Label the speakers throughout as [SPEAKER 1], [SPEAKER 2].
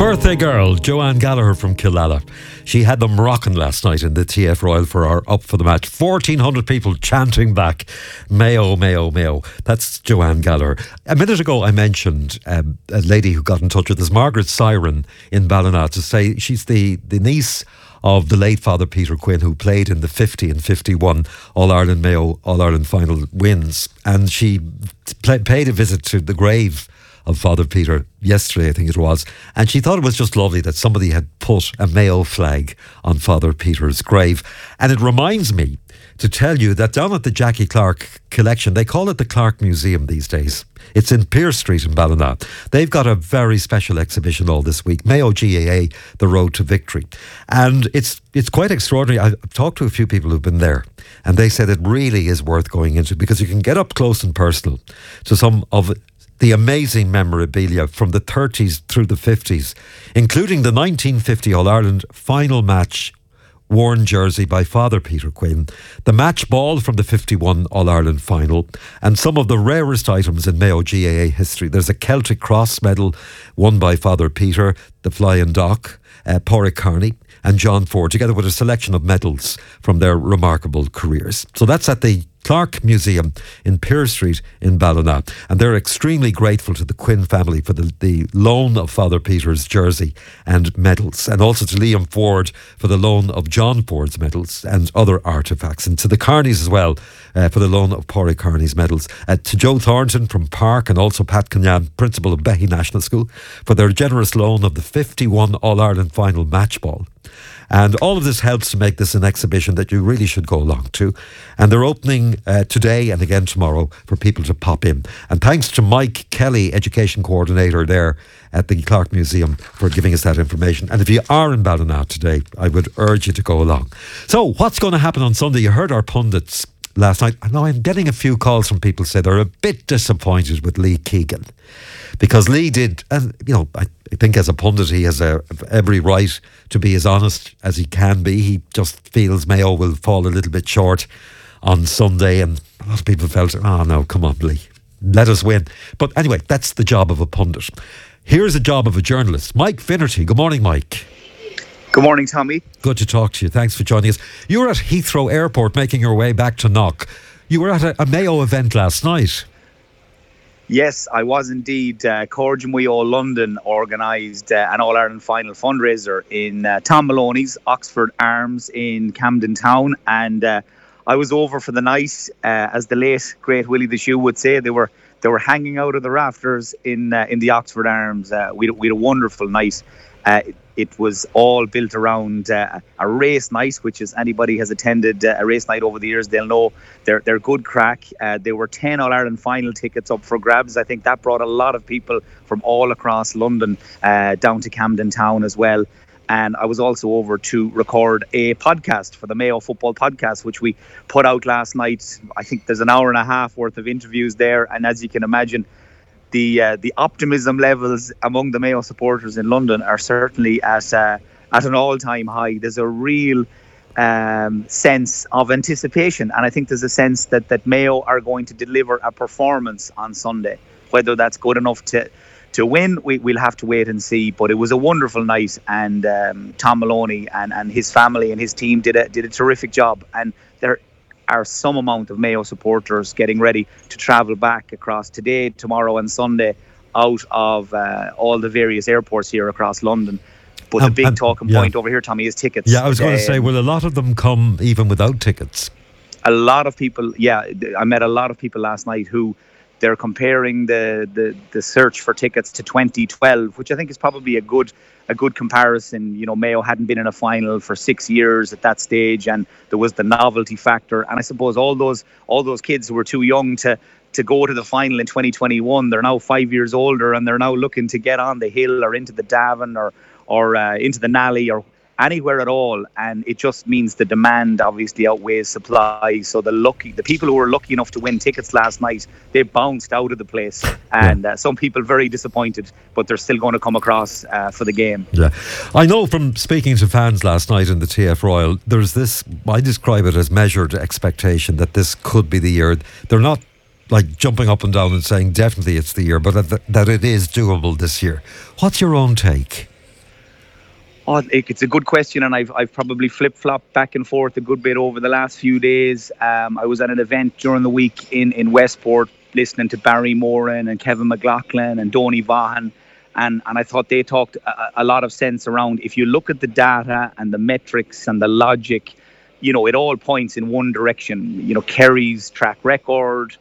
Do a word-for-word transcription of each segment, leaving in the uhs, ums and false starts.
[SPEAKER 1] Birthday girl, Joanne Gallagher from Killala. She had them rocking last night in the T F Royal for our Up for the Match. fourteen hundred people chanting back, Mayo, Mayo, Mayo. That's Joanne Gallagher. A minute ago I mentioned um, a lady who got in touch with us, Margaret Siren in Ballina, to say she's the, the niece of the late Father Peter Quinn, who played in the fifty and fifty-one All-Ireland Mayo All-Ireland final wins. And she play, paid a visit to the grave of Father Peter yesterday, I think it was, and she thought it was just lovely that somebody had put a Mayo flag on Father Peter's grave. And it reminds me to tell you that down at the Jackie Clark collection, they call it the Clark Museum these days. It's in Pearse Street in Ballina. They've got a very special exhibition all this week, Mayo G A A, The Road to Victory. And it's it's quite extraordinary. I've talked to a few people who've been there, and they said it really is worth going into because you can get up close and personal to some of the amazing memorabilia from the thirties through the fifties, including the nineteen fifty All-Ireland final match worn jersey by Father Peter Quinn, the match ball from the fifty-one All-Ireland final, and some of the rarest items in Mayo G A A history. There's a Celtic Cross medal won by Father Peter, the Flying Dock, uh, Pádraig Kearney and John Ford, together with a selection of medals from their remarkable careers. So that's at the Clark Museum in Pearse Street in Ballina, and they're extremely grateful to the Quinn family for the, the loan of Father Peter's jersey and medals, and also to Liam Ford for the loan of John Ford's medals and other artefacts, and to the Kearneys as well uh, for the loan of Pádraig Kearney's medals, uh, to Joe Thornton from Park and also Pat Kenyan, principal of Behy National School, for their generous loan of the fifty-one All-Ireland final match ball. And all of this helps to make this an exhibition that you really should go along to. And they're opening uh, today and again tomorrow for people to pop in. And thanks to Mike Kelly, Education Coordinator there at the Clark Museum, for giving us that information. And if you are in Ballina today, I would urge you to go along. So what's going to happen on Sunday? You heard our pundits last night. I know I'm getting a few calls from people say they're a bit disappointed with Lee Keegan, because Lee did, and you know, I, I think as a pundit he has a, every right to be as honest as he can be. He just feels Mayo will fall a little bit short on Sunday, and a lot of people felt, oh no, come on Lee, let us win. But anyway, that's the job of a pundit. Here's the job of a journalist. Mike Finnerty. Good morning, Mike.
[SPEAKER 2] Good morning, Tommy.
[SPEAKER 1] Good to talk to you. Thanks for joining us. You were at Heathrow Airport making your way back to Knock. You were at a, a Mayo event last night.
[SPEAKER 2] Yes, I was indeed. Uh, Corge and Mayo London organised uh, an All-Ireland final fundraiser in uh, Tom Maloney's Oxford Arms in Camden Town, and uh, I was over for the night. Uh, as the late great Willie the Shoe would say, they were they were hanging out of the rafters in uh, in the Oxford Arms. Uh, we we had a wonderful night. Uh, it, it was all built around uh, a race night, which is anybody has attended uh, a race night over the years, they'll know they're they're good crack. Uh, there were ten All-Ireland final tickets up for grabs. I think that brought a lot of people from all across London uh, down to Camden Town as well. And I was also over to record a podcast for the Mayo Football Podcast, which we put out last night. I think there's an hour and a half worth of interviews there, and as you can imagine, The uh, the optimism levels among the Mayo supporters in London are certainly at uh, at an all-time high. There's a real um, sense of anticipation, and I think there's a sense that, that Mayo are going to deliver a performance on Sunday. Whether that's good enough to to win, we, we'll have to wait and see. But it was a wonderful night, and um, Tom Maloney and, and his family and his team did a did a terrific job. And there are some amount of Mayo supporters getting ready to travel back across today, tomorrow and Sunday out of uh, all the various airports here across London. But um, the big um, talking yeah. point over here, Tommy, is tickets.
[SPEAKER 1] Yeah, I was going to
[SPEAKER 2] um,
[SPEAKER 1] say, will a lot of them come even without tickets?
[SPEAKER 2] A lot of people, yeah. I met a lot of people last night who they're comparing the, the, the search for tickets to twenty twelve, which I think is probably a good a good comparison. You know, Mayo hadn't been in a final for six years at that stage, and there was the novelty factor. And I suppose all those all those kids who were too young to to go to the final in twenty twenty-one, they're now five years older, and they're now looking to get on the hill or into the Davin or or uh, into the Nally or anywhere at all. And it just means the demand obviously outweighs supply. So the lucky, the people who were lucky enough to win tickets last night, they bounced out of the place. And uh, some people very disappointed, but they're still going to come across uh, for the game.
[SPEAKER 1] Yeah, I know from speaking to fans last night in the T F Royal, there's this, I describe it as measured expectation that this could be the year. They're not like jumping up and down and saying definitely it's the year, but that, that it is doable this year. What's your own take?
[SPEAKER 2] Oh, it's a good question, and I've I've probably flip-flopped back and forth a good bit over the last few days. Um, I was at an event during the week in, in Westport, listening to Barry Moran and Kevin McLaughlin and Donny Vaughan, and, and I thought they talked a, a lot of sense around, if you look at the data and the metrics and the logic, you know, it all points in one direction. You know, Kerry's track record,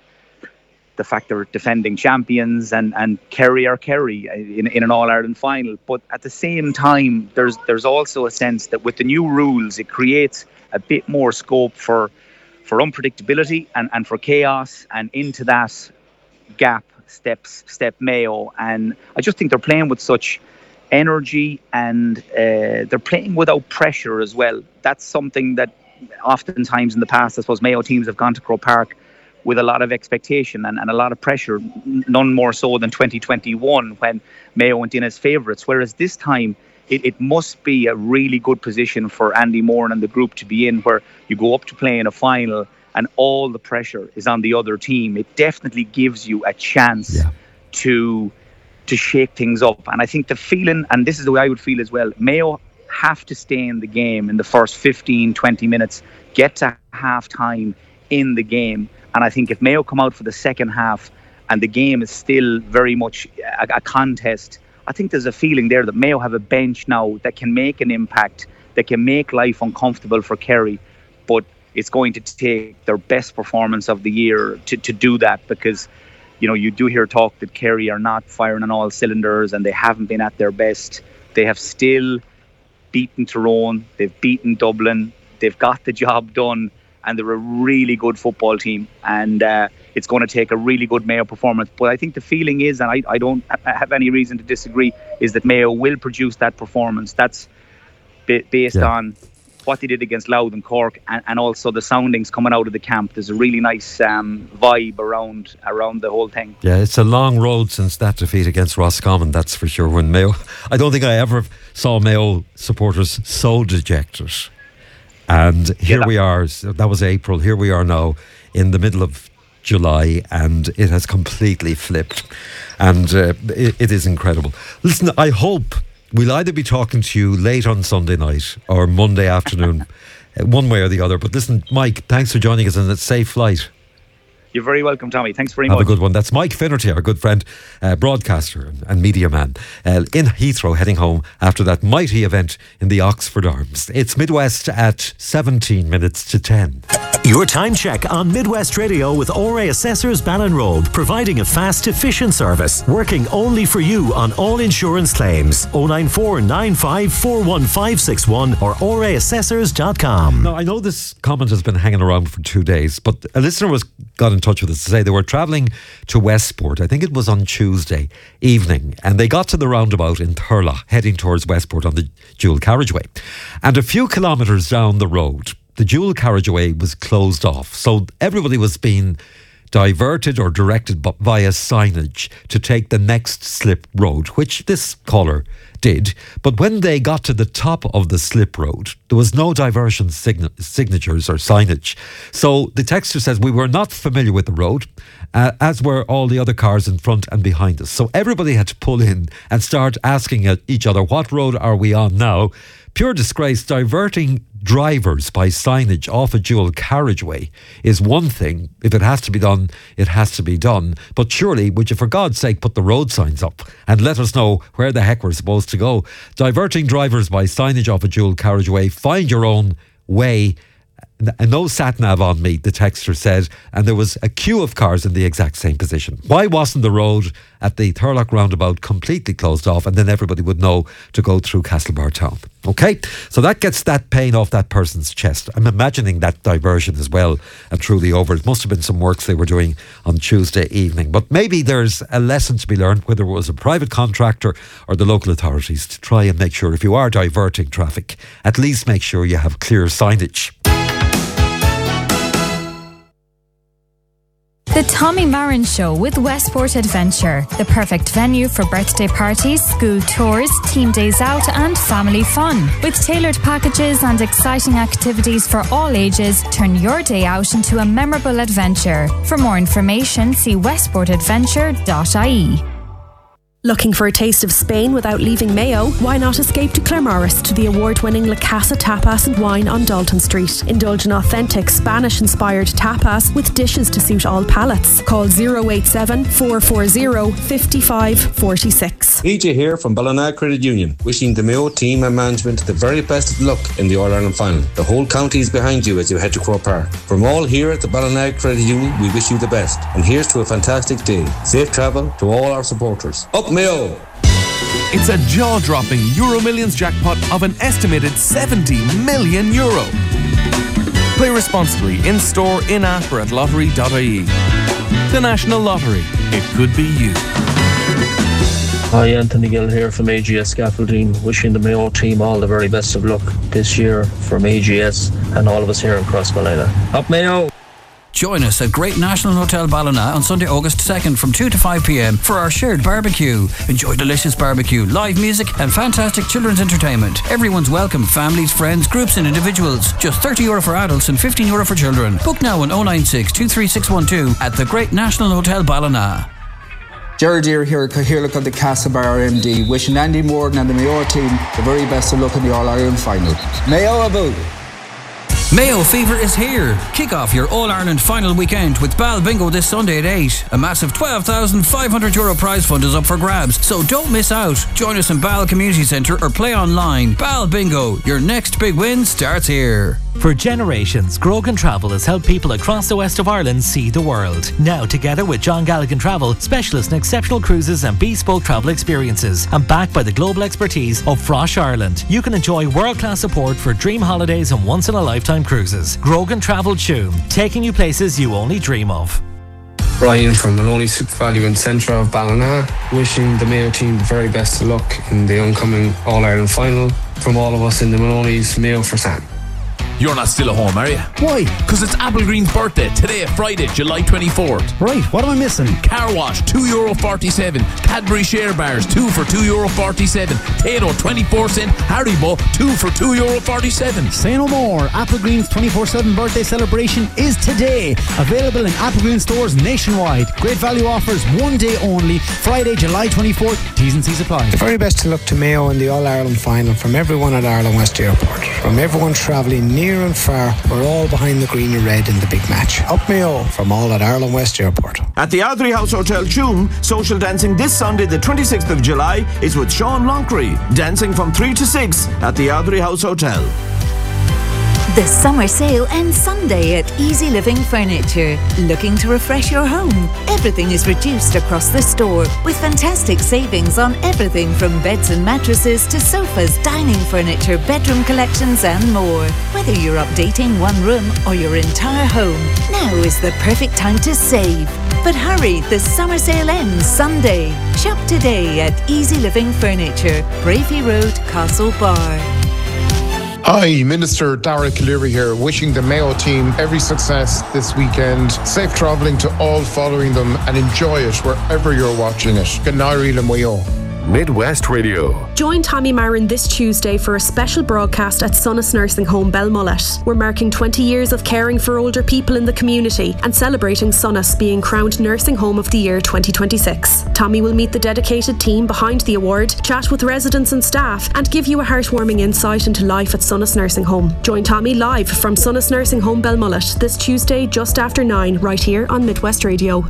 [SPEAKER 2] the fact they're defending champions, and, and Kerry are Kerry in, in an All-Ireland final. But at the same time, there's there's also a sense that with the new rules, it creates a bit more scope for for unpredictability and, and for chaos, and into that gap steps step Mayo. And I just think they're playing with such energy, and uh, they're playing without pressure as well. That's something that oftentimes in the past, I suppose, Mayo teams have gone to Croke Park with a lot of expectation and, and a lot of pressure, none more so than twenty twenty-one when Mayo went in as favourites. Whereas this time, it, it must be a really good position for Andy Moran and the group to be in, where you go up to play in a final and all the pressure is on the other team. It definitely gives you a chance yeah. to to shake things up. And I think the feeling, and this is the way I would feel as well, Mayo have to stay in the game in the first fifteen, twenty minutes, get to half time in the game. And I think if Mayo come out for the second half and the game is still very much a, a contest, I think there's a feeling there that Mayo have a bench now that can make an impact, that can make life uncomfortable for Kerry. But it's going to take their best performance of the year to, to do that, because, you know, you do hear talk that Kerry are not firing on all cylinders and they haven't been at their best. They have still beaten Tyrone, they've beaten Dublin, they've got the job done, and they're a really good football team, and uh, it's going to take a really good Mayo performance. But I think the feeling is, and I, I don't have any reason to disagree, is that Mayo will produce that performance. That's b- based yeah. on what they did against Louth and Cork, and, and also the soundings coming out of the camp. There's a really nice um, vibe around around the whole thing.
[SPEAKER 1] Yeah, it's a long road since that defeat against Roscommon, that's for sure. When Mayo, I don't think I ever saw Mayo supporters so dejected. And here yeah, we are, that was April, here we are now in the middle of July, and it has completely flipped. And uh, it, it is incredible. Listen, I hope we'll either be talking to you late on Sunday night or Monday afternoon, one way or the other. But listen, Mike, thanks for joining us, and a safe flight.
[SPEAKER 2] You're very welcome, Tommy. Thanks very
[SPEAKER 1] Have
[SPEAKER 2] much.
[SPEAKER 1] Have a good one. That's Mike Finnerty, our good friend, uh, broadcaster and, and media man, uh, in Heathrow, heading home after that mighty event in the Oxford Arms. It's Midwest at seventeen minutes to ten.
[SPEAKER 3] Your time check on Midwest Radio with O R A Assessors Ballinroad, providing a fast, efficient service, working only for you on all insurance claims. oh nine four nine five four one five six one or O R A assessors dot com.
[SPEAKER 1] Now, I know this comment has been hanging around for two days, but a listener was got in touch with us to say they were travelling to Westport. I think it was on Tuesday evening, and they got to the roundabout in Thurlow, heading towards Westport on the dual carriageway. And a few kilometres down the road, the dual carriageway was closed off. So everybody was being diverted or directed via signage to take the next slip road, which this caller did. But when they got to the top of the slip road, there was no diversion sign- signatures or signage. So the texter says, we were not familiar with the road, uh, as were all the other cars in front and behind us. So everybody had to pull in and start asking each other, what road are we on now? Pure disgrace. Diverting drivers by signage off a dual carriageway is one thing. If it has to be done, it has to be done. But surely, would you for God's sake put the road signs up and let us know where the heck we're supposed to go? Diverting drivers by signage off a dual carriageway, find your own way. And no sat-nav on me, the texter said, and there was a queue of cars in the exact same position. Why wasn't the road at the Thurlow roundabout completely closed off, and then everybody would know to go through Castlebar town? Okay, so that gets that pain off that person's chest. I'm imagining that diversion is well and truly over. It must have been some works they were doing on Tuesday evening, but maybe there's a lesson to be learned, whether it was a private contractor or the local authorities, to try and make sure if you are diverting traffic, at least make sure you have clear signage.
[SPEAKER 4] The Tommy Marin Show with Westport Adventure, the perfect venue for birthday parties, school tours, team days out and family fun. With tailored packages and exciting activities for all ages, turn your day out into a memorable adventure. For more information, see westport adventure dot I E.
[SPEAKER 5] Looking for a taste of Spain without leaving Mayo? Why not escape to Claremorris to the award-winning La Casa Tapas and Wine on Dalton Street. Indulge in authentic Spanish-inspired tapas with dishes to suit all palates. Call zero eight seven, four four zero, five five four six.
[SPEAKER 6] E J here from Ballina Credit Union, wishing the Mayo team and management the very best of luck in the All-Ireland final. The whole county is behind you as you head to Croke Park. From all here at the Ballina Credit Union, we wish you the best. And here's to a fantastic day. Safe travel to all our supporters. Up Mayo!
[SPEAKER 7] It's a jaw-dropping Euro Millions jackpot of an estimated seventy million euro. Play responsibly in-store, in-app or at lottery dot I E. The National Lottery. It could be you.
[SPEAKER 8] Hi, Anthony Gill here from A G S Scaffolding, wishing the Mayo team all the very best of luck this year from A G S and all of us here in Crossmolina. Up Mayo!
[SPEAKER 9] Join us at Great National Hotel Ballina on Sunday, August second from two to five p.m. for our shared barbecue. Enjoy delicious barbecue, live music and fantastic children's entertainment. Everyone's welcome, families, friends, groups and individuals. Just thirty euro for adults and fifteen euro for children. Book now on oh nine six, two three six one two at the Great National Hotel Ballina.
[SPEAKER 10] Gerard Deere here, Cathaoirleach of the Castlebar M D, wishing Andy Morden and the Mayo team the very best of luck in the All-Ireland final. Mayo about!
[SPEAKER 9] Mayo Fever is here. Kick off your All-Ireland final weekend with Bal Bingo this Sunday at eight. A massive twelve thousand five hundred euro prize fund is up for grabs, so don't miss out. Join us in Bal Community Centre or play online. Bal Bingo, your next big win starts here.
[SPEAKER 11] For generations, Grogan Travel has helped people across the west of Ireland see the world. Now, together with John Galligan Travel, specialists in exceptional cruises and bespoke travel experiences, and backed by the global expertise of Frosh Ireland, you can enjoy world-class support for dream holidays and once-in-a-lifetime cruises. Grogan Travel Tuam, taking you places you only dream of.
[SPEAKER 12] Brian from Maloney Super Value in Centre of Ballina, wishing the Mayo team the very best of luck in the oncoming All-Ireland final. From all of us in the Maloney's, Mayo for Sam.
[SPEAKER 13] You're not still at home, are you?
[SPEAKER 14] Why?
[SPEAKER 13] Because it's Applegreen's birthday today, Friday, July twenty-fourth.
[SPEAKER 14] Right, what am I missing?
[SPEAKER 13] Car wash, two euro forty-seven. Cadbury share bars, two for two euro forty-seven. Tato, twenty-four cent. Haribo, two for two euro forty-seven.
[SPEAKER 14] Say no more. Applegreen's twenty-four seven birthday celebration is today. Available in Applegreen stores nationwide. Great value offers, one day only. Friday, July twenty-fourth. T's and C's apply.
[SPEAKER 15] The very best of luck to Mayo in the All-Ireland final from everyone at Ireland West Airport. From everyone travelling near and far, we're all behind the green and red in the big match. Up Mayo from all at Ireland West Airport.
[SPEAKER 16] At the Ardrey House Hotel Tuam, social dancing this Sunday the twenty-sixth of July is with Sean Lonckery. Dancing from three to six at the Ardrey House Hotel.
[SPEAKER 17] The summer sale ends Sunday at Easy Living Furniture. Looking to refresh your home? Everything is reduced across the store with fantastic savings on everything from beds and mattresses to sofas, dining furniture, bedroom collections and more. Whether you're updating one room or your entire home, now is the perfect time to save. But hurry, the summer sale ends Sunday. Shop today at Easy Living Furniture, Bravey Road, Castlebar.
[SPEAKER 18] Hi, Minister Dara Cleary here, wishing the Mayo team every success this weekend. Safe travelling to all following them and enjoy it wherever you're watching it. Good night, Mayo.
[SPEAKER 19] Midwest Radio.
[SPEAKER 5] Join Tommy Marin this Tuesday for a special broadcast at Sonas Nursing Home Belmullet. We're marking twenty years of caring for older people in the community and celebrating Sonas being crowned Nursing Home of the Year twenty twenty-six. Tommy will meet the dedicated team behind the award, chat with residents and staff, and give you a heartwarming insight into life at Sonas Nursing Home. Join Tommy live from Sonas Nursing Home Belmullet this Tuesday just after nine, right here on Midwest Radio.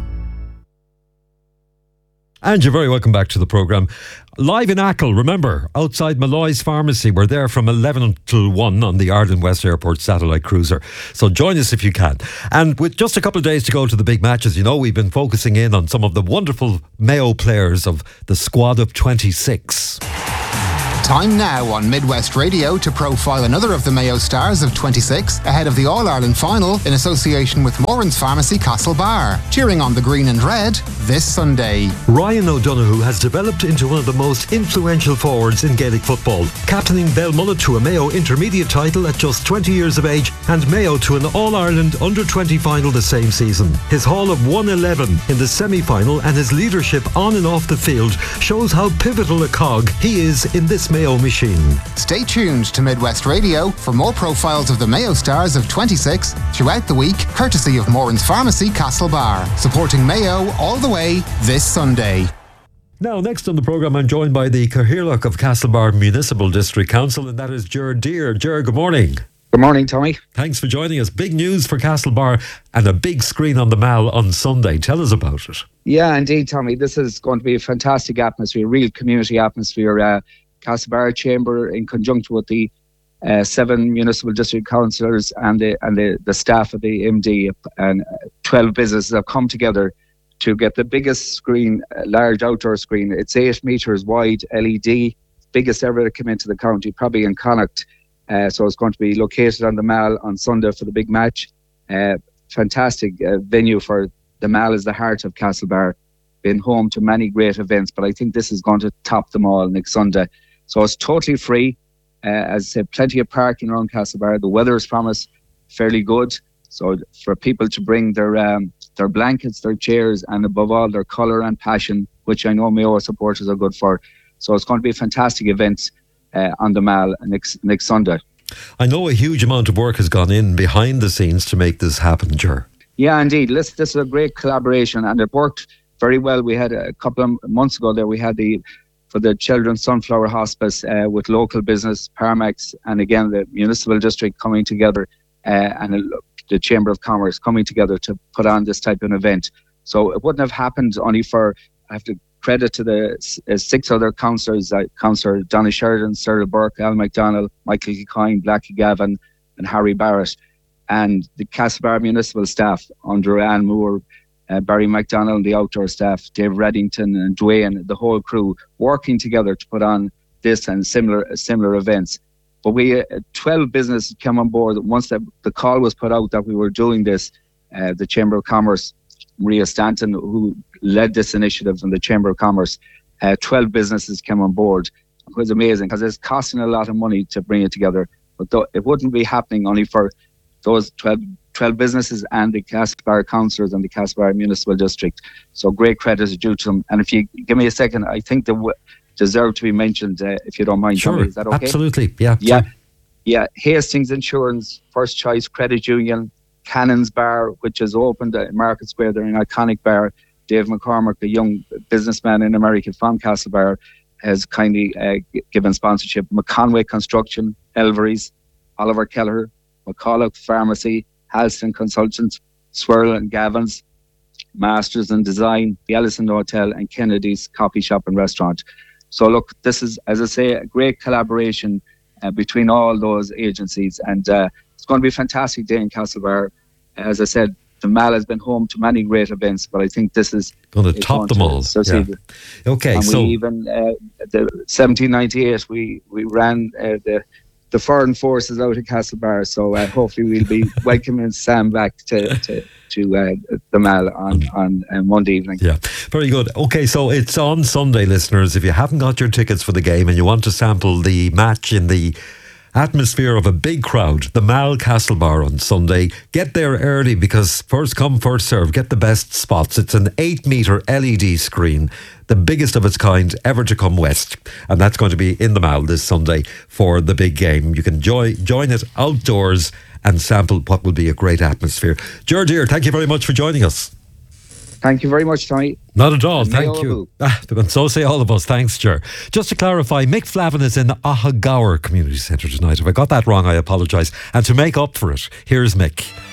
[SPEAKER 1] And you're very welcome back to the programme. Live in Achill, remember, outside Malloy's Pharmacy. We're there from eleven until one on the Ireland West Airport satellite cruiser. So join us if you can. And with just a couple of days to go to the big matches, you know, we've been focusing in on some of the wonderful Mayo players of the squad of twenty-six.
[SPEAKER 20] Time now on Midwest Radio to profile another of the Mayo stars of twenty-six ahead of the All-Ireland final in association with Moran's Pharmacy Castlebar. Cheering on the green and red this Sunday.
[SPEAKER 3] Ryan O'Donoghue has developed into one of the most influential forwards in Gaelic football, captaining Belmullet to a Mayo intermediate title at just twenty years of age and Mayo to an All-Ireland under twenty final the same season. His haul of one eleven in the semi-final and his leadership on and off the field shows how pivotal a cog he is in this Mayo machine.
[SPEAKER 20] Stay tuned to Midwest Radio for more profiles of the Mayo stars of twenty-six throughout the week, courtesy of Moran's Pharmacy Castlebar, supporting Mayo all the way this Sunday.
[SPEAKER 1] Now, next on the programme, I'm joined by the Cathaoirleach of Castlebar Municipal District Council, and that is Ger Deer. Ger, good morning.
[SPEAKER 21] Good morning, Tommy.
[SPEAKER 1] Thanks for joining us. Big news for Castlebar and a big screen on the Mall on Sunday. Tell us about it.
[SPEAKER 21] Yeah, indeed, Tommy. This is going to be a fantastic atmosphere, real community atmosphere. Uh, Castlebar Chamber, in conjunction with the uh, seven municipal district councillors and the and the, the staff of the M D and twelve businesses have come together to get the biggest screen, uh, large outdoor screen. It's eight metres wide, L E D, biggest ever to come into the county, probably in Connacht. Uh, so it's going to be located on the Mall on Sunday for the big match. Uh, fantastic uh, venue for the Mall is the heart of Castlebar, been home to many great events, but I think this is going to top them all next Sunday. So it's totally free. Uh, as I said, plenty of parking around Castlebar. The weather is promised fairly good. So for people to bring their um, their blankets, their chairs, and above all their colour and passion, which I know Mayo supporters are good for. So it's going to be a fantastic event uh, on the Mall next next Sunday.
[SPEAKER 1] I know a huge amount of work has gone in behind the scenes to make this happen, Ger.
[SPEAKER 21] Yeah, indeed. This, this is a great collaboration, and it worked very well. We had a couple of months ago there, we had the for the Children's Sunflower Hospice uh, with local business, Parmax, and again the municipal district coming together uh, and a, the Chamber of Commerce coming together to put on this type of event. So it wouldn't have happened only for, I have to credit to the uh, six other councillors, uh, Councillor Donna Sheridan, Cyril Burke, Al McDonald, Michael Kilcoyne, Blackie Gavin and Harry Barrett, and the Castlebar municipal staff under Anne Moore, uh, Barry McDonald, the outdoor staff, Dave Reddington and Dwayne, the whole crew working together to put on this and similar uh, similar events. But we, uh, twelve businesses came on board. Once the, the call was put out that we were doing this, uh, the Chamber of Commerce, Maria Stanton, who led this initiative in the Chamber of Commerce, uh, twelve businesses came on board. It was amazing because it's costing a lot of money to bring it together. But th- it wouldn't be happening only for those twelve, twelve businesses and the Castlebar councillors and the Castlebar Municipal District. So great credit is due to them. And if you give me a second, I think they w- deserve to be mentioned, uh, if you don't mind.
[SPEAKER 1] Sure,
[SPEAKER 21] Tommy. Is that okay?
[SPEAKER 1] Absolutely, yeah.
[SPEAKER 21] Yeah, yeah. Hastings Insurance, First Choice Credit Union, Cannon's Bar, which has opened in Market Square. They're an iconic bar. Dave McCormick, a young businessman in America from Castlebar, has kindly uh, given sponsorship. McConway Construction, Elvery's, Oliver Kelleher, McCulloch Pharmacy, Halston Consultants, Swirl and Gavin's, Masters in Design, the Ellison Hotel and Kennedy's Coffee Shop and Restaurant. So look, this is, as I say, a great collaboration uh, between all those agencies, and uh, it's going to be a fantastic day in Castlebar. As I said, the Mall has been home to many great events, but I think this is
[SPEAKER 1] going to top them all. Yeah. Okay,
[SPEAKER 21] and
[SPEAKER 1] so
[SPEAKER 21] we even uh, the seventeen ninety-eight we we ran uh, the the foreign forces out of Castlebar, so uh, hopefully we'll be welcoming Sam back to to, to uh, the Mall on on uh, Monday evening.
[SPEAKER 1] Yeah, very good. Okay, so it's on Sunday, listeners. If you haven't got your tickets for the game and you want to sample the match in the atmosphere of a big crowd, the Mall Castlebar on Sunday, get there early because first come, first serve. Get the best spots. It's an eight metre L E D screen, the biggest of its kind ever to come west, and that's going to be in the Mall this Sunday for the big game. You can joy, join it outdoors and sample what will be a great atmosphere. Ger Deer, thank you very much for joining us.
[SPEAKER 21] Thank you very much, Tommy.
[SPEAKER 1] Not at all,
[SPEAKER 21] And
[SPEAKER 1] thank
[SPEAKER 21] Mayo
[SPEAKER 1] you. Ah, and so say all of us. Thanks, Ger. Just to clarify, Mick Flavin is in the Ahagower Community Centre tonight. If I got that wrong, I apologise. And to make up for it, here's Mick.